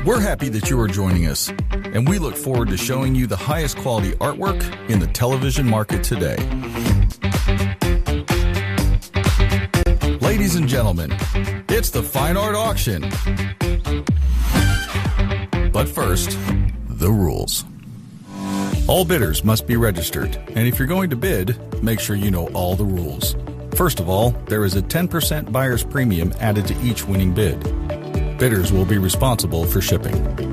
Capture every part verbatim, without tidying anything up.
We're happy that you are joining us, and we look forward to showing you the highest quality artwork in the television market today. Ladies and gentlemen, it's the Fine Art Auction. But first, the rules. All bidders must be registered, and if you're going to bid, make sure you know all the rules. First of all, there is a ten percent buyer's premium added to each winning bid. Bidders will be responsible for shipping.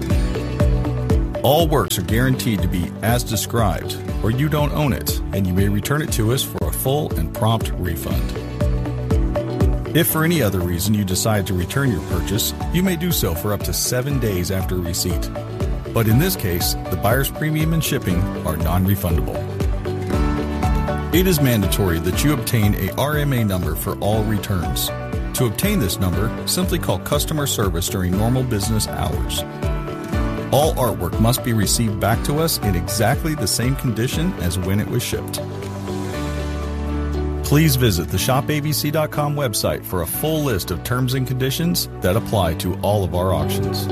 All works are guaranteed to be as described, or you don't own it, and you may return it to us for a full and prompt refund. If for any other reason you decide to return your purchase, you may do so for up to seven days after receipt. But in this case, the buyer's premium and shipping are non-refundable. It is mandatory that you obtain a R M A number for all returns. To obtain this number, simply call customer service during normal business hours. All artwork must be received back to us in exactly the same condition as when it was shipped. Please visit the shop A B C dot com website for a full list of terms and conditions that apply to all of our auctions.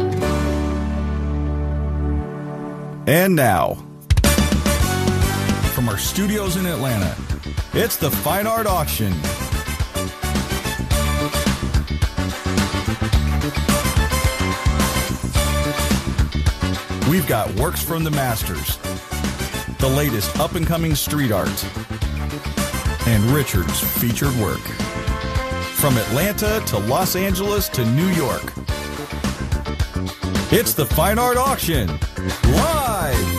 And now, from our studios in Atlanta, it's the Fine Art Auction. We've got works from the masters, the latest up-and-coming street art, and Richard's featured work. From Atlanta to Los Angeles to New York, it's the Fine Art Auction, live!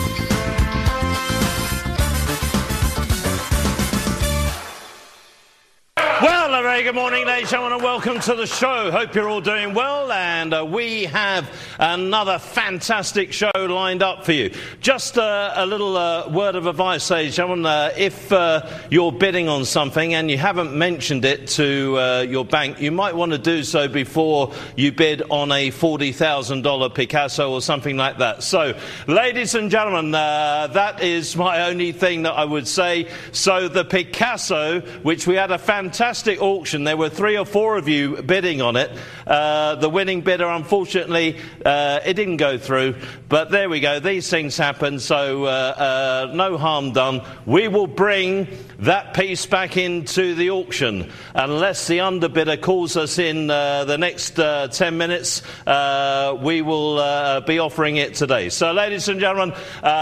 Well, a very good morning, ladies and gentlemen, and welcome to the show. Hope you're all doing well, and uh, we have another fantastic show lined up for you. Just uh, a little uh, word of advice, ladies and gentlemen. Uh, if uh, you're bidding on something and you haven't mentioned it to uh, your bank, you might want to do so before you bid on a forty thousand dollars Picasso or something like that. So, ladies and gentlemen, uh, that is my only thing that I would say. So, the Picasso, which we had a fantastic auction, there were three or four of you bidding on it. Uh, the winning bidder, unfortunately, uh, it didn't go through. But there we go. These things happen, so uh, uh, no harm done. We will bring that piece back into the auction unless the underbidder calls us in uh, the next uh, ten minutes. Uh, we will uh, be offering it today. So, ladies and gentlemen,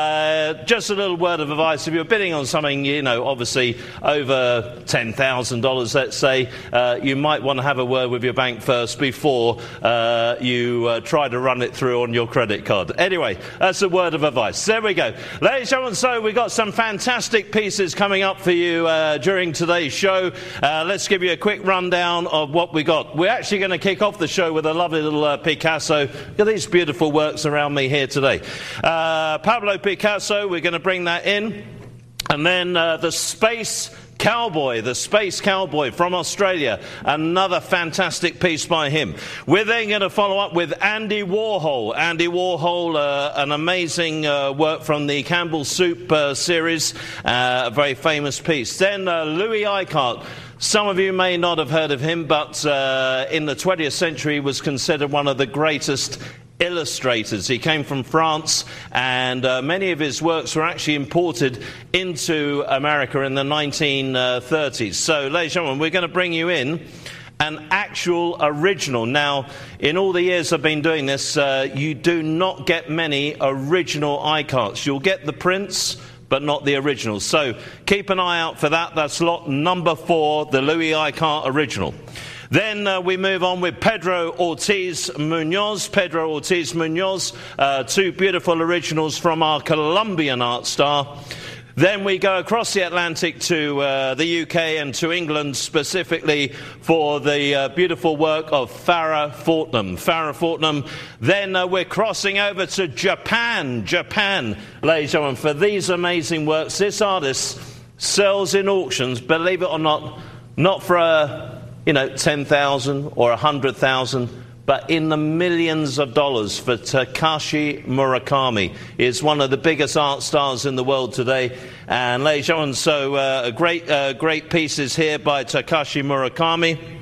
uh, just a little word of advice. If you're bidding on something, you know, obviously over ten thousand dollars, let's say, uh, you might want to have a word with your bank first before uh, you uh, try to run it through on your credit card. Anyway, that's a word of advice. There we go. Ladies and gentlemen, so we've got some fantastic pieces coming up for you uh, during today's show. Uh, let's give you a quick rundown of what we got. We're actually going to kick off the show with a lovely little uh, Picasso. Look at these beautiful works around me here today. Uh, Pablo Picasso, we're going to bring that in. And then uh, the Space Cowboy, the Space Cowboy from Australia, another fantastic piece by him. We're then going to follow up with Andy Warhol. Andy Warhol, uh, an amazing uh, work from the Campbell Soup uh, series, uh, a very famous piece. Then uh, Louis Icart. Some of you may not have heard of him, but uh, in the twentieth century was considered one of the greatest illustrators. He came from France, and uh, many of his works were actually imported into America in the nineteen thirties. So, ladies and gentlemen, we're going to bring you in an actual original. Now, in all the years I've been doing this, uh, you do not get many original Icarts. You'll get the prints, but not the originals. So keep an eye out for that. That's lot number four, the Louis Icart original. Then uh, we move on with Pedro Ortiz Munoz. Pedro Ortiz Munoz, uh, two beautiful originals from our Colombian art star. Then we go across the Atlantic to uh, the U K and to England specifically for the uh, beautiful work of Farrah Fortnum. Farrah Fortnum. Then uh, we're crossing over to Japan. Japan, ladies and gentlemen, for these amazing works. This artist sells in auctions, believe it or not, not for a, you know, ten thousand or one hundred thousand, but in the millions of dollars for Takashi Murakami. Is one of the biggest art stars in the world today. And ladies and gentlemen, so uh, great, uh, great pieces here by Takashi Murakami.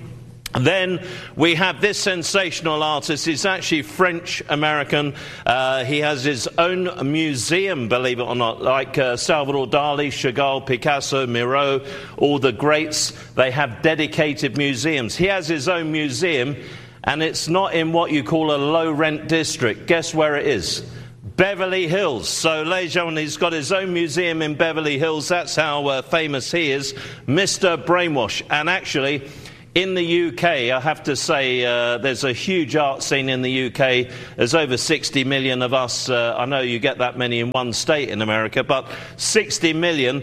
Then we have this sensational artist. He's actually French-American. Uh, he has his own museum, believe it or not, like uh, Salvador Dali, Chagall, Picasso, Miro, all the greats. They have dedicated museums. He has his own museum, and it's not in what you call a low-rent district. Guess where it is? Beverly Hills. So, ladies and gentlemen, he's got his own museum in Beverly Hills. That's how uh, famous he is, Mister Brainwash. And actually, in the U K, I have to say, uh, there's a huge art scene in the U K. There's over sixty million of us. Uh, I know you get that many in one state in America, but sixty million.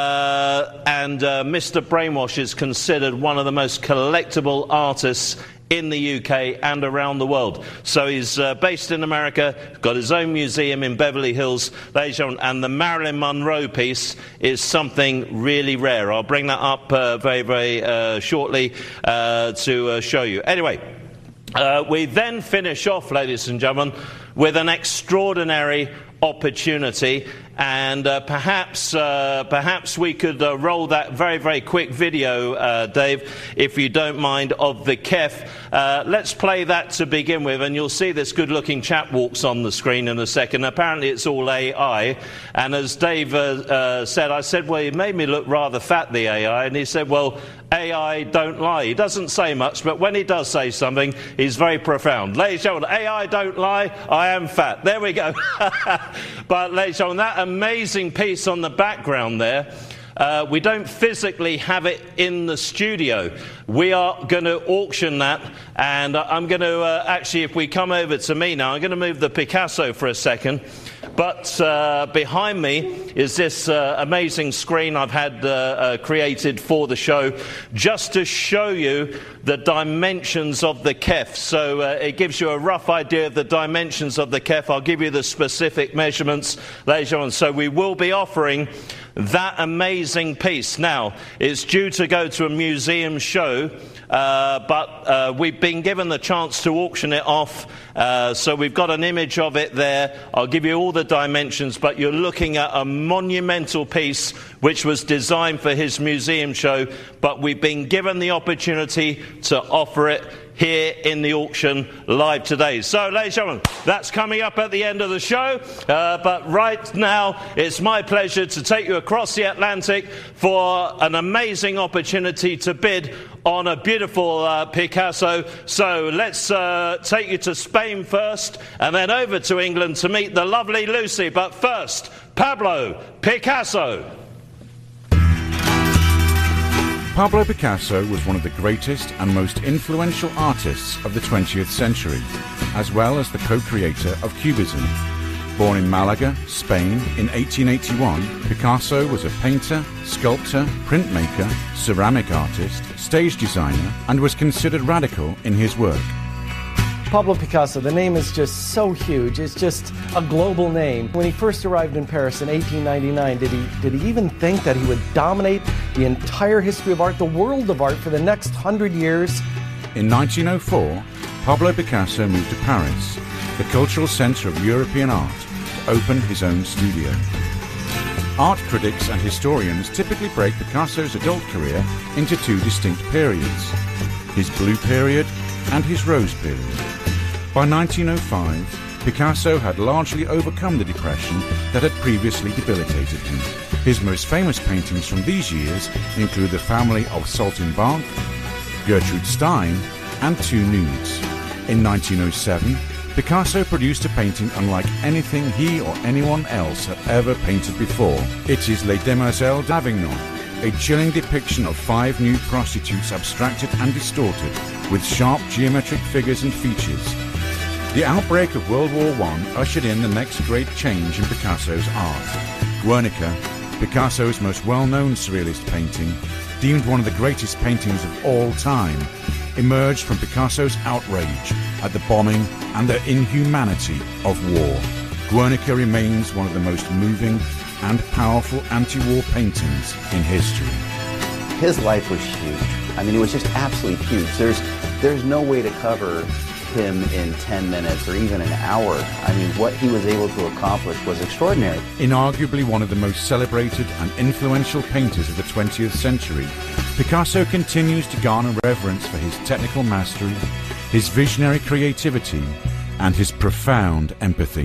Uh, and uh, Mister Brainwash is considered one of the most collectible artists in the U K and around the world. So he's uh, based in America, got his own museum in Beverly Hills, and the Marilyn Monroe piece is something really rare. I'll bring that up uh, very, very uh, shortly uh, to uh, show you. Anyway, uh, we then finish off, ladies and gentlemen, with an extraordinary opportunity, and uh, perhaps uh, perhaps we could uh, roll that very, very quick video, uh, Dave, if you don't mind, of the K E F. Uh, let's play that to begin with, and you'll see this good-looking chap walks on the screen in a second. Apparently it's all A I, and as Dave uh, uh, said, I said, well, he made me look rather fat, the A I, and he said, well, A I don't lie. He doesn't say much, but when he does say something, he's very profound. Ladies and gentlemen, A I don't lie, I am fat. There we go. But ladies and gentlemen, that amazing piece on the background there, uh, we don't physically have it in the studio. We are going to auction that, and I'm going to uh, actually, if we come over to me now, I'm going to move the Picasso for a second. But uh, behind me is this uh, amazing screen I've had uh, uh, created for the show, just to show you the dimensions of the K E F. So uh, it gives you a rough idea of the dimensions of the K E F. I'll give you the specific measurements later on. So we will be offering that amazing piece. Now, it's due to go to a museum show, uh, but uh, we've been given the chance to auction it off. Uh, so we've got an image of it there. I'll give you all the dimensions, but you're looking at a monumental piece which was designed for his museum show, but we've been given the opportunity to offer it here in the auction live today. So, ladies and gentlemen, that's coming up at the end of the show. Uh, but right now, it's my pleasure to take you across the Atlantic for an amazing opportunity to bid on a beautiful uh, Picasso. So let's uh, take you to Spain first, and then over to England to meet the lovely Lucy. But first, Pablo Picasso. Pablo Picasso was one of the greatest and most influential artists of the twentieth century, as well as the co-creator of Cubism. Born in Malaga, Spain in eighteen eighty-one, Picasso was a painter, sculptor, printmaker, ceramic artist, stage designer, and was considered radical in his work. Pablo Picasso, the name is just so huge. It's just a global name. When he first arrived in Paris in eighteen ninety-nine, did he, did he even think that he would dominate the entire history of art, the world of art, for the next hundred years? In nineteen oh four, Pablo Picasso moved to Paris, the cultural centre of European art, to open his own studio. Art critics and historians typically break Picasso's adult career into two distinct periods: his Blue period and his Rose period. By nineteen oh five, Picasso had largely overcome the depression that had previously debilitated him. His most famous paintings from these years include The Family of Saltimbanque, Gertrude Stein, and Two Nudes. In nineteen oh seven, Picasso produced a painting unlike anything he or anyone else had ever painted before. It is Les Demoiselles d'Avignon, a chilling depiction of five nude prostitutes abstracted and distorted, with sharp geometric figures and features. The outbreak of World War One ushered in the next great change in Picasso's art. Guernica, Picasso's most well-known surrealist painting, deemed one of the greatest paintings of all time, emerged from Picasso's outrage at the bombing and the inhumanity of war. Guernica remains one of the most moving and powerful anti-war paintings in history. His life was huge. I mean, it was just absolutely huge. There's, there's no way to cover him in ten minutes or even an hour. I mean, what he was able to accomplish was extraordinary. Inarguably one of the most celebrated and influential painters of the twentieth century, Picasso continues to garner reverence for his technical mastery, his visionary creativity, and his profound empathy.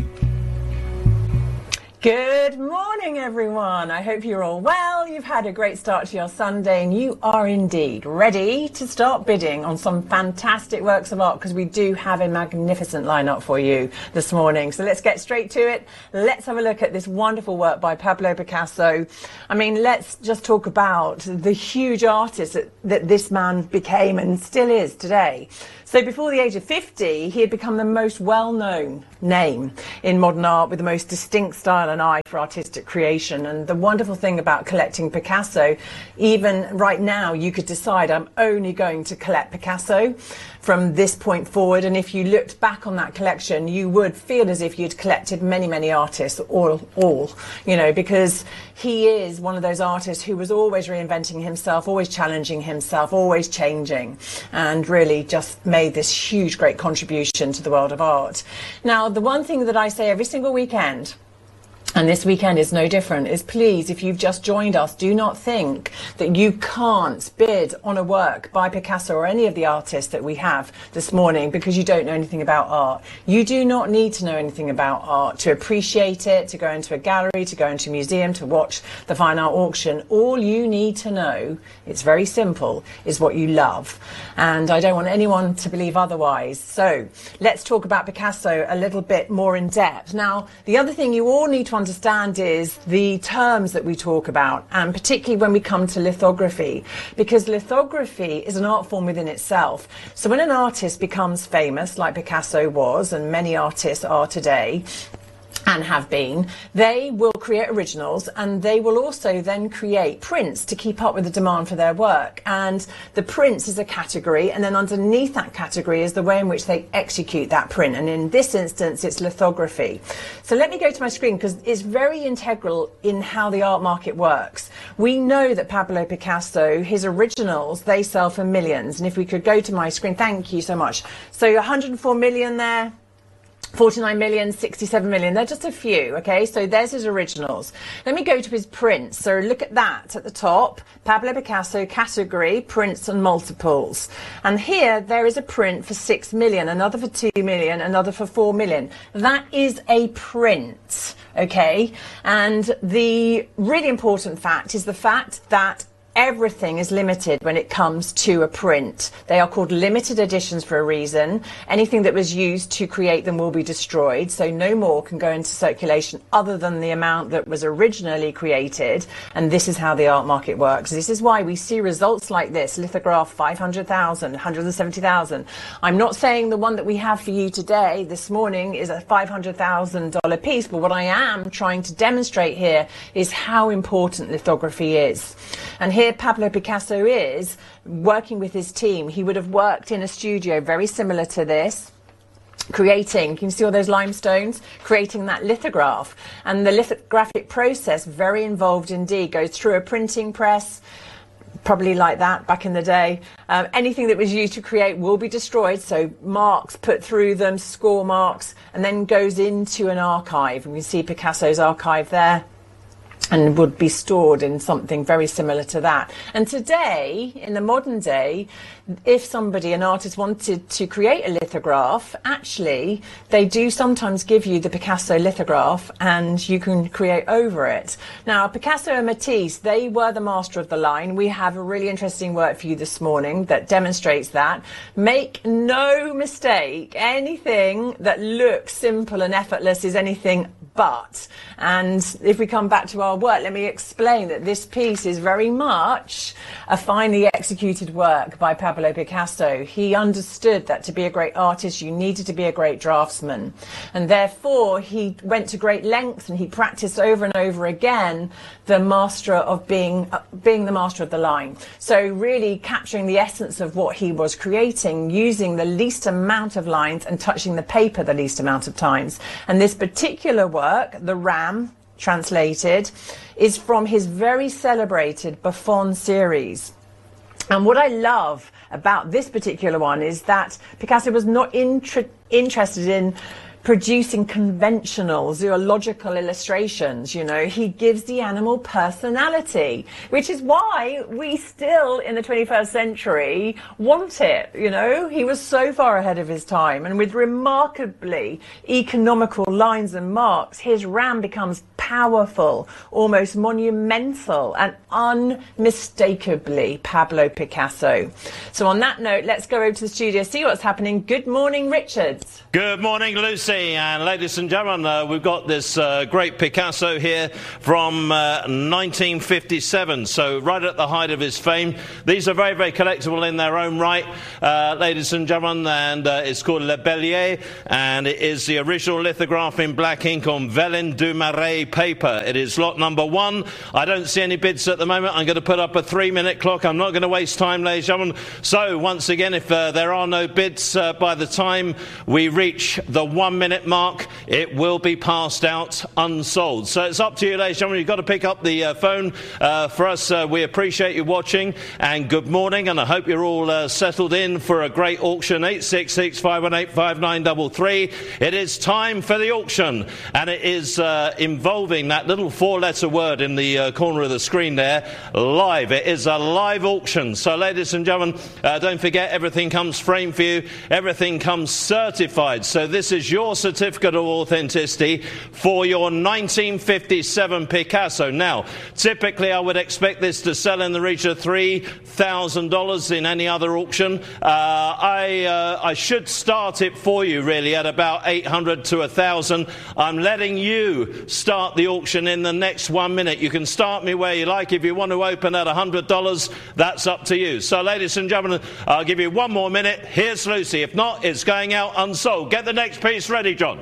Good morning, everyone. I hope you're all well. You've had a great start to your Sunday, and you are indeed ready to start bidding on some fantastic works of art, because we do have a magnificent lineup for you this morning. So let's get straight to it. Let's have a look at this wonderful work by Pablo Picasso. I mean, let's just talk about the huge artist that, that this man became and still is today. So before the age of fifty, he had become the most well-known name in modern art, with the most distinct style and eye for artistic creation. And the wonderful thing about collecting Picasso, even right now, you could decide, I'm only going to collect Picasso from this point forward. And if you looked back on that collection, you would feel as if you'd collected many, many artists, all, all, you know, because he is one of those artists who was always reinventing himself, always challenging himself, always changing, and really just made this huge, great contribution to the world of art. Now, the one thing that I say every single weekend, and this weekend is no different, is please, if you've just joined us, do not think that you can't bid on a work by Picasso or any of the artists that we have this morning because you don't know anything about art. You do not need to know anything about art to appreciate it, to go into a gallery, to go into a museum, to watch the fine art auction. All you need to know, it's very simple, is what you love. And I don't want anyone to believe otherwise. So let's talk about Picasso a little bit more in depth. Now, the other thing you all need to understand is the terms that we talk about, and particularly when we come to lithography, because lithography is an art form within itself. So when an artist becomes famous, like Picasso was, and many artists are today, and have been, they will create originals, and they will also then create prints to keep up with the demand for their work. And the prints is a category, and then underneath that category is the way in which they execute that print. And in this instance, it's lithography. So let me go to my screen, because it's very integral in how the art market works. We know that Pablo Picasso, his originals, they sell for millions. And if we could go to my screen, thank you so much. So one hundred four million there. forty-nine million, sixty-seven million, they're just a few, okay? So there's his originals. Let me go to his prints. So look at that at the top, Pablo Picasso category, prints and multiples. And here there is a print for six million, another for two million, another for four million. That is a print, okay? And the really important fact is the fact that everything is limited when it comes to a print. They are called limited editions for a reason. Anything that was used to create them will be destroyed, so no more can go into circulation other than the amount that was originally created. And this is how the art market works. This is why we see results like this, lithograph five hundred thousand, one hundred seventy thousand. I'm not saying the one that we have for you today, this morning, is a five hundred thousand dollar piece, but what I am trying to demonstrate here is how important lithography is. And here Pablo Picasso is working with his team. He would have worked in a studio very similar to this, creating, can you see all those limestones? Creating that lithograph. And the lithographic process, very involved indeed, goes through a printing press, probably like that back in the day. Um, anything that was used to create will be destroyed, so marks put through them, score marks, and then goes into an archive. And you see Picasso's archive there, and would be stored in something very similar to that. And today, in the modern day, if somebody, an artist, wanted to create a lithograph, actually, they do sometimes give you the Picasso lithograph and you can create over it. Now, Picasso and Matisse, they were the master of the line. We have a really interesting work for you this morning that demonstrates that. Make no mistake, anything that looks simple and effortless is anything but. And if we come back to our work, let me explain that this piece is very much a finely executed work by Pablo Picasso. He understood that to be a great artist, you needed to be a great draftsman. And therefore, he went to great lengths and he practiced over and over again the master of being, uh, being the master of the line. So really capturing the essence of what he was creating, using the least amount of lines and touching the paper the least amount of times. And this particular work, the Ram, translated, is from his very celebrated Buffon series. And what I love about this particular one is that Picasso was not inter- interested in producing conventional zoological illustrations. You know, he gives the animal personality, which is why we still in the twenty-first century want it. You know, he was so far ahead of his time, and with remarkably economical lines and marks, his ram becomes powerful, almost monumental, and unmistakably Pablo Picasso. So on that note, let's go over to the studio, see what's happening. Good morning, Richard. Good morning, Lucy. And ladies and gentlemen, uh, we've got this uh, great Picasso here from uh, nineteen fifty-seven, so right at the height of his fame. These are very, very collectible in their own right, uh, ladies and gentlemen, and uh, it's called Le Bélier, and it is the original lithograph in black ink on vellin du Marais paper. It is lot number one. I don't see any bids at the moment. I'm going to put up a three-minute clock. I'm not going to waste time, ladies and gentlemen. So once again, if uh, there are no bids uh, by the time we reach the one-minute mark, it will be passed out unsold. So it's up to you, ladies and gentlemen. You've got to pick up the uh, phone uh, for us. Uh, we appreciate you watching, and good morning, and I hope you're all uh, settled in for a great auction. Eight six six, five one eight, five nine three three. It is time for the auction, and it is uh, involving that little four-letter word in the uh, corner of the screen there, live. It is a live auction. So, ladies and gentlemen, uh, don't forget, everything comes framed for you. Everything comes certified. So this is your certificate of authenticity for your nineteen fifty-seven Picasso. Now, typically I would expect this to sell in the region of three thousand dollars in any other auction. Uh, I, uh, I should start it for you really at about eight hundred to one thousand. I'm letting you start the auction in the next one minute. You can start me where you like. If you want to open at one hundred dollars, that's up to you. So, ladies and gentlemen, I'll give you one more minute. Here's Lucy. If not, it's going out unsold. Get the next piece ready, John.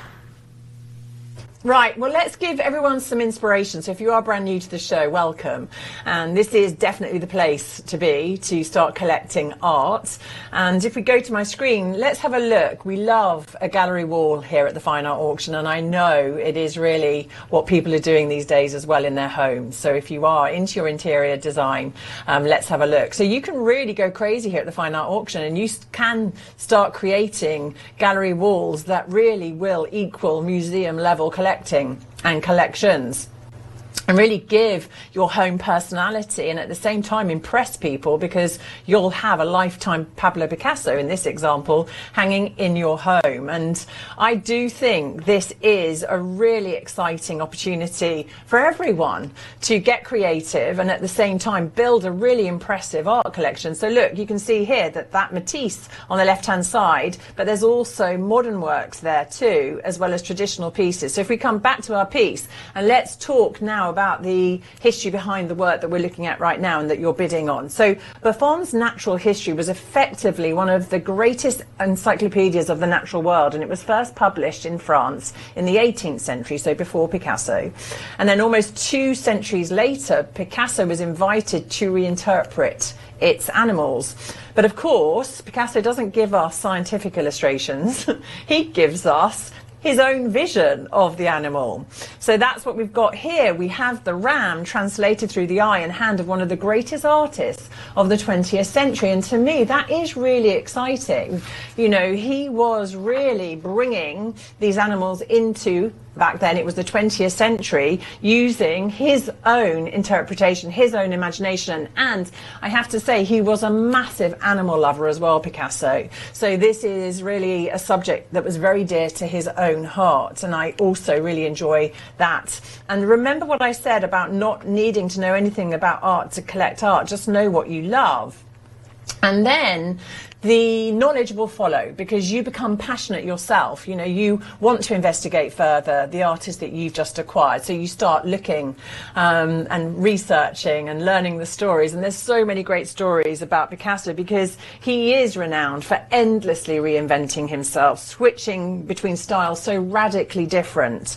Right, well, let's give everyone some inspiration. So if you are brand new to the show, welcome. And this is definitely the place to be to start collecting art. And if we go to my screen, let's have a look. We love a gallery wall here at the Fine Art Auction, and I know it is really what people are doing these days as well in their homes. So if you are into your interior design, um, let's have a look. So you can really go crazy here at the Fine Art Auction, and you can start creating gallery walls that really will equal museum level collecting and collections, and really give your home personality, and at the same time impress people, because you'll have a lifetime Pablo Picasso in this example hanging in your home. And I do think this is a really exciting opportunity for everyone to get creative and at the same time build a really impressive art collection. So look, you can see here that that Matisse on the left hand side, but there's also modern works there too, as well as traditional pieces. So if we come back to our piece, and let's talk now about about the history behind the work that we're looking at right now and that you're bidding on. So Buffon's Natural History was effectively one of the greatest encyclopedias of the natural world, and it was first published in France in the eighteenth century, so before Picasso. And then almost two centuries later, Picasso was invited to reinterpret its animals. But of course, Picasso doesn't give us scientific illustrations. He gives us his own vision of the animal. So that's what we've got here. We have the ram translated through the eye and hand of one of the greatest artists of the twentieth century. And to me, that is really exciting. You know, he was really bringing these animals into, back then it was the twentieth century, using his own interpretation, his own imagination. And I have to say, he was a massive animal lover as well, Picasso. So this is really a subject that was very dear to his own heart, and I also really enjoy that. And remember what I said about not needing to know anything about art to collect art, just know what you love. And then the knowledge will follow, because you become passionate yourself. You know, you want to investigate further the artist that you've just acquired. So you start looking um, and researching and learning the stories. And there's so many great stories about Picasso, because he is renowned for endlessly reinventing himself, switching between styles so radically different.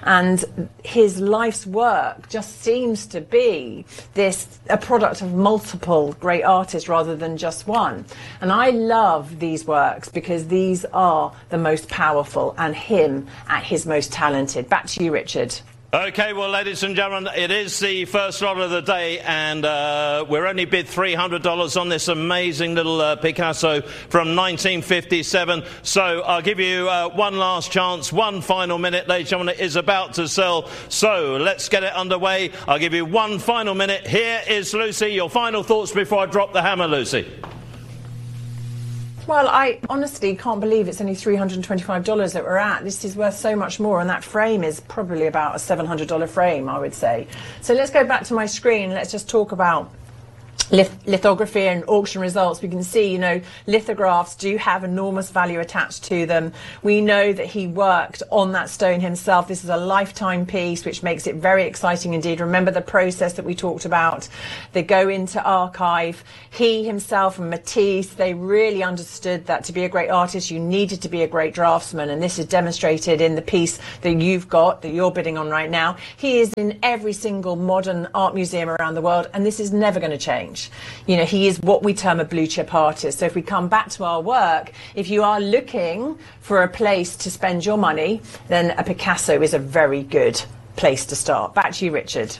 And his life's work just seems to be this, a product of multiple great artists rather than just one. And I I love these works because these are the most powerful, and him at his most talented. Back to you, Richard. Okay, well, ladies and gentlemen, it is the first lot of the day, and uh, we're only bid three hundred dollars on this amazing little uh, Picasso from nineteen fifty-seven. So I'll give you uh, one last chance, one final minute, ladies and gentlemen. It is about to sell, so let's get it underway. I'll give you one final minute. Here is Lucy. Your final thoughts before I drop the hammer, Lucy. Well, I honestly can't believe it's only three hundred twenty-five dollars that we're at. This is worth so much more, and that frame is probably about a seven hundred dollars frame, I would say. So let's go back to my screen. Let's just talk about Lith- lithography and auction results. We can see, you know, lithographs do have enormous value attached to them. We know that he worked on that stone himself. This is a lifetime piece, which makes it very exciting indeed. Remember the process that we talked about. They go into archive. He himself and Matisse, they really understood that to be a great artist, you needed to be a great draftsman. And this is demonstrated in the piece that you've got, that you're bidding on right now. He is in every single modern art museum around the world, and this is never going to change. You know, he is what we term a blue chip artist. So if we come back to our work, if you are looking for a place to spend your money, then a Picasso is a very good place to start. Back to you, Richard.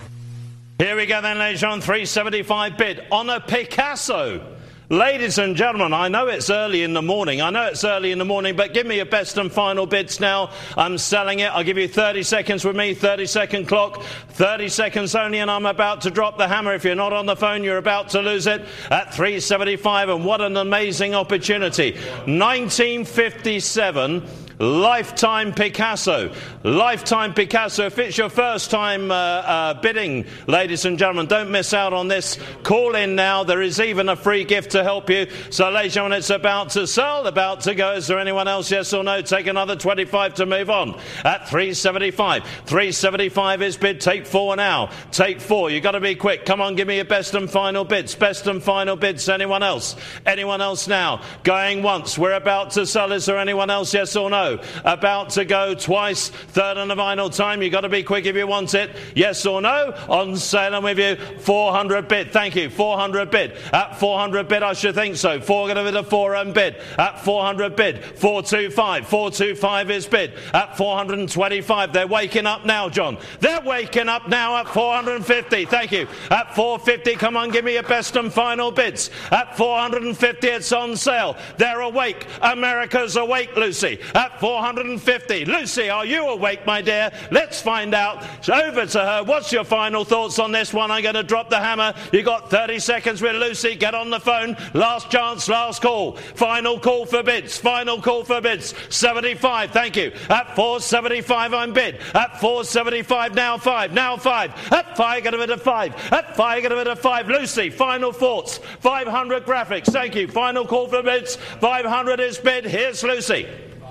Here we go then, ladies and gentlemen, three seventy-five bid on a Picasso. Ladies and gentlemen, I know it's early in the morning. I know it's early in the morning, but give me your best and final bids now. I'm selling it. I'll give you thirty seconds with me, thirty second clock, thirty seconds only, and I'm about to drop the hammer. If you're not on the phone, you're about to lose it at three seventy-five, and what an amazing opportunity. nineteen fifty-seven. Lifetime Picasso. Lifetime Picasso. If it's your first time uh, uh, bidding, ladies and gentlemen, don't miss out on this. Call in now. There is even a free gift to help you. So, ladies and gentlemen, it's about to sell, about to go. Is there anyone else? Yes or no? Take another twenty-five to move on. At three seventy-five. three seventy-five is bid. Take four now. Take four. You've got to be quick. Come on, give me your best and final bids. Best and final bids. Anyone else? Anyone else now? Going once. We're about to sell. Is there anyone else? Yes or no? About to go twice. Third and the final time. You've got to be quick if you want it. Yes or no? On sale and with you. four hundred bid. Thank you. four hundred bid. At four hundred bid, I should think so. Four going to bid a four and bid. At four hundred bid. four twenty-five. four twenty-five is bid. At four hundred twenty-five. They're waking up now, John. They're waking up now at four hundred fifty. Thank you. At four fifty, come on, give me your best and final bids. At four hundred fifty, it's on sale. They're awake. America's awake, Lucy. At four hundred fifty. Lucy, are you awake, my dear? Let's find out. Over to her. What's your final thoughts on this one? I'm going to drop the hammer. You got thirty seconds with Lucy. Get on the phone. Last chance, last call. Final call for bids. Final call for bids. seventy-five. Thank you. At four seventy-five, I'm bid. At four seventy-five, now five. Now five. At five, get a bit of five. At five, get a bit of five. Lucy, final thoughts. five hundred graphics. Thank you. Final call for bids. five hundred is bid. Here's Lucy.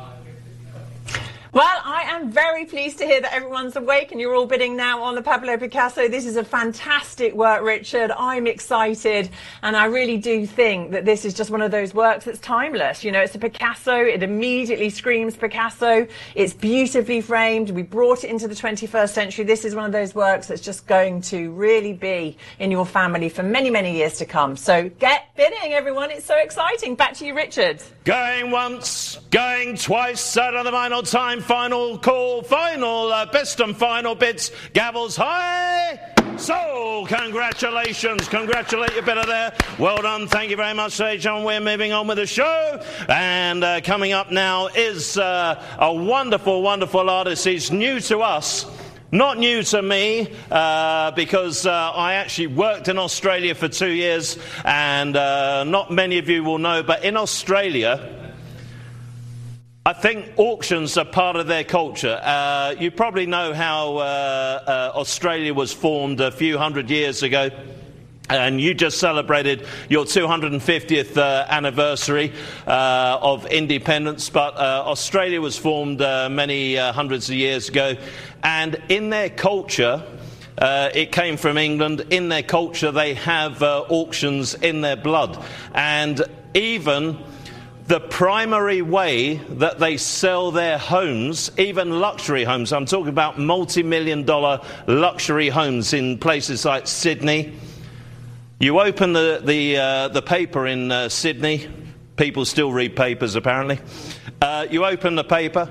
Well, I am very pleased to hear that everyone's awake and you're all bidding now on the Pablo Picasso. This is a fantastic work, Richard. I'm excited, and I really do think that this is just one of those works that's timeless. You know, it's a Picasso. It immediately screams Picasso. It's beautifully framed. We brought it into the twenty-first century. This is one of those works that's just going to really be in your family for many, many years to come. So get bidding, everyone. It's so exciting. Back to you, Richard. Going once, going twice, third of the final time. Final call, final uh, best and final bids. Gavels high. So, congratulations. Congratulate your bidder there. Well done. Thank you very much, ladies and gentlemen. We're moving on with the show. And uh, coming up now is uh, a wonderful, wonderful artist. He's new to us. Not new to me, uh, because uh, I actually worked in Australia for two years. And uh, not many of you will know, but in Australia, I think auctions are part of their culture. Uh, you probably know how uh, uh, Australia was formed a few hundred years ago. And you just celebrated your two hundred fiftieth uh, anniversary uh, of independence. But uh, Australia was formed uh, many uh, hundreds of years ago. And in their culture, uh, it came from England. In their culture, they have uh, auctions in their blood. And even the primary way that they sell their homes, even luxury homes, I'm talking about multi-million dollar luxury homes in places like Sydney. You open the the, uh, the paper in uh, Sydney. People still read papers, apparently. Uh, you open the paper,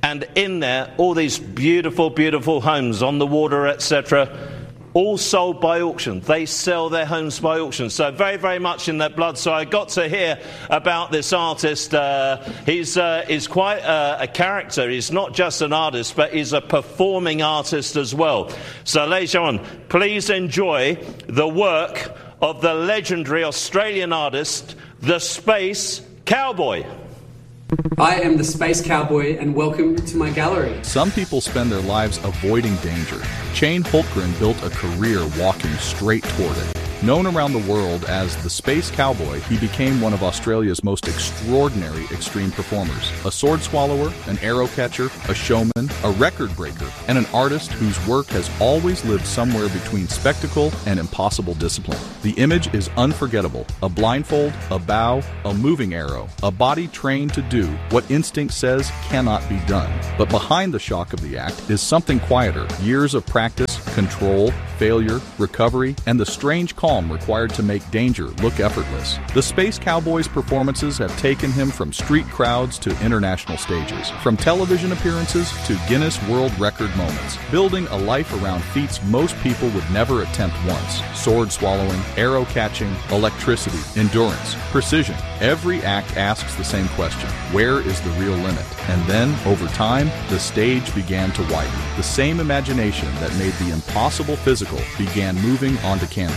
and in there, all these beautiful, beautiful homes on the water, et cetera, all sold by auction. They sell their homes by auction. So very, very much in their blood. So I got to hear about this artist. Uh, he's, uh, he's quite a, a character. He's not just an artist, but he's a performing artist as well. So ladies and gentlemen, please enjoy the work of the legendary Australian artist, the Space Cowboy. I am the Space Cowboy, and welcome to my gallery. Some people spend their lives avoiding danger. Shane Hultgren built a career walking straight toward it. Known around the world as the Space Cowboy, he became one of Australia's most extraordinary extreme performers. A sword swallower, an arrow catcher, a showman, a record breaker, and an artist whose work has always lived somewhere between spectacle and impossible discipline. The image is unforgettable. A blindfold, a bow, a moving arrow, a body trained to do what instinct says cannot be done. But behind the shock of the act is something quieter. Years of practice, control, failure, recovery, and the strange calm required to make danger look effortless. The Space Cowboy's performances have taken him from street crowds to international stages, from television appearances to Guinness World Record moments, building a life around feats most people would never attempt once. Sword swallowing, arrow catching, electricity, endurance, precision. Every act asks the same question: where is the real limit? And then, over time, the stage began to widen. The same imagination that made the impossible physical began moving onto canvas.